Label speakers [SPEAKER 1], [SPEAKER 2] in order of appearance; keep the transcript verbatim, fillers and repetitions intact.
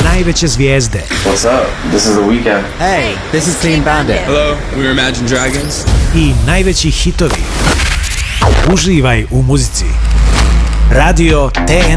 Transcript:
[SPEAKER 1] najveće zvijezde.
[SPEAKER 2] What's up? This is The Weeknd.
[SPEAKER 3] Hey, this is Clean Bandit.
[SPEAKER 4] Hello, we're Imagine Dragons.
[SPEAKER 1] I najveći hitovi. Uživaj u muzici. Radio T N